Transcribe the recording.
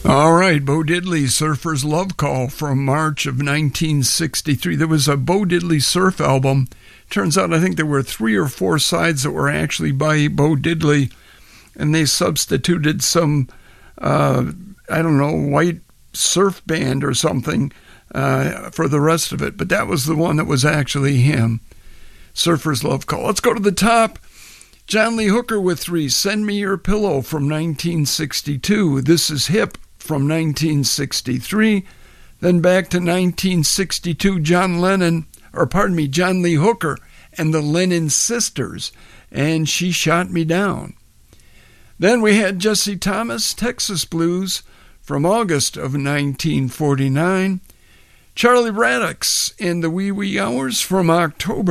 All right, Bo Diddley, Surfer's Love Call from March of 1963. There was a Bo Diddley surf album. Turns out I think there were 3 or 4 sides that were actually by Bo Diddley, and they substituted some, white surf band or something for the rest of it. But that was the one that was actually him. Surfer's Love Call. Let's go to the top. John Lee Hooker with 3, Send Me Your Pillow from 1962. This is Hip from 1963. Then back to 1962, John Lee Hooker and the Lennon Sisters, and She Shot Me Down. Then we had Jesse Thomas, Texas Blues from August of 1949. Charlie Raddox in the Wee Wee Hours from October